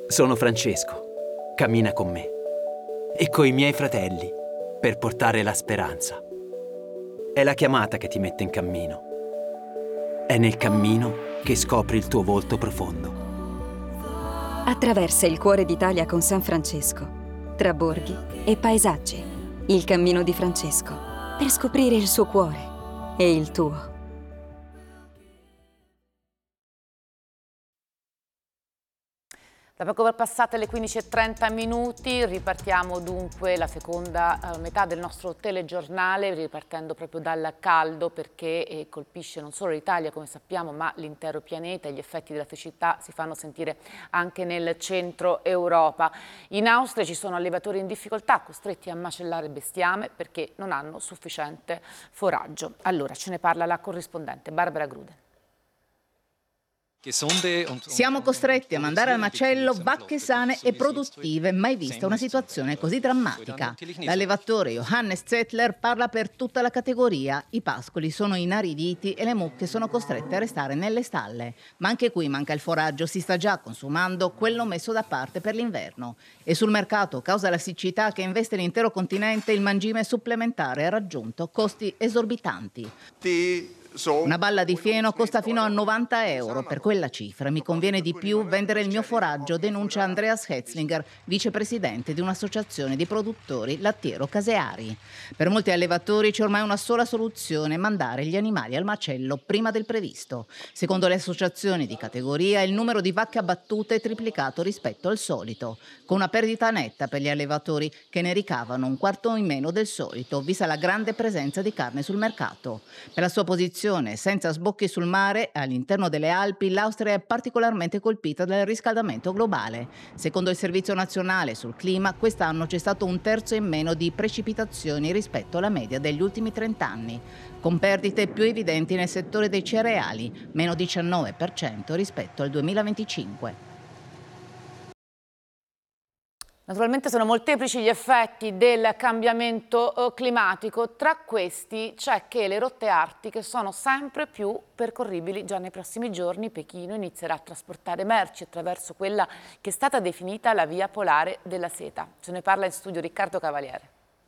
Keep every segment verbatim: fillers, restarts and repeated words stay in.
Sono Francesco. Cammina con me e coi miei fratelli per portare la speranza. È la chiamata che ti mette in cammino. È nel cammino che scopri il tuo volto profondo. Attraversa il cuore d'Italia con San Francesco, tra borghi e paesaggi. Il cammino di Francesco, per scoprire il suo cuore e il tuo. Da poco per passate le quindici e trenta minuti, ripartiamo dunque la seconda eh, metà del nostro telegiornale, ripartendo proprio dal caldo perché eh, colpisce non solo l'Italia come sappiamo ma l'intero pianeta. Gli effetti della siccità si fanno sentire anche nel centro Europa. In Austria ci sono allevatori in difficoltà costretti a macellare bestiame perché non hanno sufficiente foraggio. Allora ce ne parla la corrispondente Barbara Grude. Siamo costretti a mandare al macello vacche sane e produttive, mai vista una situazione così drammatica. L'allevatore Johannes Zettler parla per tutta la categoria. I pascoli sono inariditi e le mucche sono costrette a restare nelle stalle. Ma anche qui manca il foraggio, si sta già consumando quello messo da parte per l'inverno. E sul mercato, causa la siccità che investe l'intero continente, il mangime supplementare ha raggiunto costi esorbitanti. Una balla di fieno costa fino a novanta euro. Per quella cifra mi conviene di più vendere il mio foraggio, denuncia Andreas Hetzlinger, vicepresidente di un'associazione di produttori lattiero-caseari. Per molti allevatori c'è ormai una sola soluzione: mandare gli animali al macello prima del previsto. Secondo le associazioni di categoria, il numero di vacche abbattute è triplicato rispetto al solito, con una perdita netta per gli allevatori che ne ricavano un quarto in meno del solito, vista la grande presenza di carne sul mercato. Per la sua posizione senza sbocchi sul mare, all'interno delle Alpi, l'Austria è particolarmente colpita dal riscaldamento globale. Secondo il Servizio Nazionale sul Clima, quest'anno c'è stato un terzo in meno di precipitazioni rispetto alla media degli ultimi trent'anni, con perdite più evidenti nel settore dei cereali, meno diciannove per cento rispetto al duemilaventicinque. Naturalmente sono molteplici gli effetti del cambiamento climatico. Tra questi c'è che le rotte artiche sono sempre più percorribili. Già nei prossimi giorni Pechino inizierà a trasportare merci attraverso quella che è stata definita la via polare della seta. Ce ne parla in studio Riccardo Cavaliere.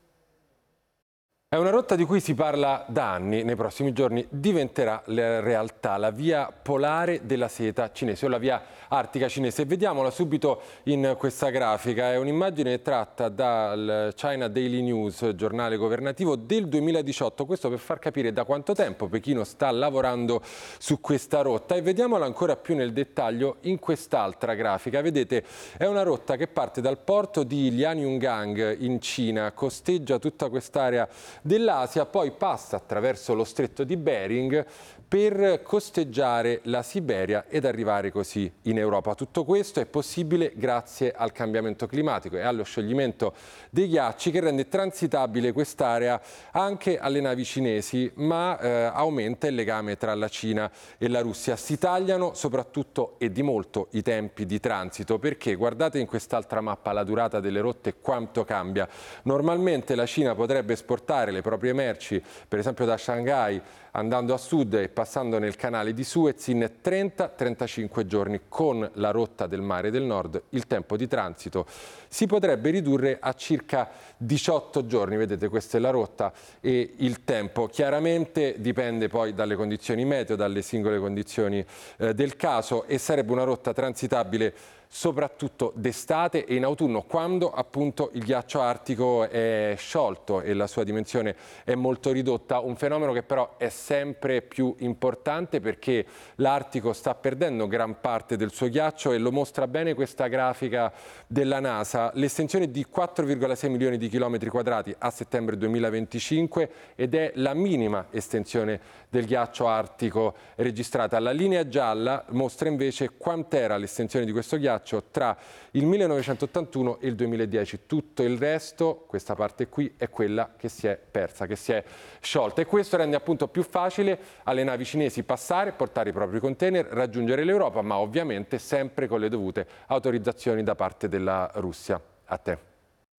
È una rotta di cui si parla da anni. Nei prossimi giorni diventerà la realtà, la via polare della seta cinese o la via artica cinese. Vediamola subito in questa grafica. È un'immagine tratta dal China Daily News, giornale governativo del duemiladiciotto. Questo per far capire da quanto tempo Pechino sta lavorando su questa rotta. E vediamola ancora più nel dettaglio in quest'altra grafica. Vedete, è una rotta che parte dal porto di Lianyungang in Cina, costeggia tutta quest'area dell'Asia, poi passa attraverso lo stretto di Bering per costeggiare la Siberia ed arrivare così in Europa. Tutto questo è possibile grazie al cambiamento climatico e allo scioglimento dei ghiacci che rende transitabile quest'area anche alle navi cinesi, ma eh, aumenta il legame tra la Cina e la Russia. Si tagliano soprattutto e di molto i tempi di transito, perché guardate in quest'altra mappa la durata delle rotte quanto cambia. Normalmente la Cina potrebbe esportare le proprie merci, per esempio da Shanghai, andando a sud e passando nel canale di Suez in trenta trentacinque giorni. Con la rotta del mare del nord il tempo di transito si potrebbe ridurre a circa diciotto giorni. Vedete, questa è la rotta e il tempo. Chiaramente dipende poi dalle condizioni meteo, dalle singole condizioni eh, del caso, e sarebbe una rotta transitabile soprattutto d'estate e in autunno, quando appunto il ghiaccio artico è sciolto e la sua dimensione è molto ridotta, un fenomeno che però è sempre più importante perché l'Artico sta perdendo gran parte del suo ghiaccio, e lo mostra bene questa grafica della NASA. L'estensione è di quattro virgola sei milioni di chilometri quadrati a settembre duemilaventicinque ed è la minima estensione del ghiaccio artico registrata. La linea gialla mostra invece quant'era l'estensione di questo ghiaccio tra il millenovecentottantuno e il duemiladieci. Tutto il resto, questa parte qui, è quella che si è persa, che si è sciolta, e questo rende appunto più facile alle navi cinesi passare, portare i propri container, raggiungere l'Europa, ma ovviamente sempre con le dovute autorizzazioni da parte della Russia. A te.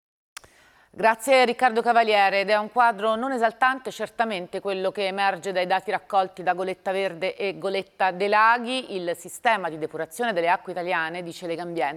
Grazie Riccardo Cavaliere, ed è un quadro non esaltante certamente quello che emerge dai dati raccolti da Goletta Verde e Goletta dei Laghi. Il sistema di depurazione delle acque italiane, dice Legambiente,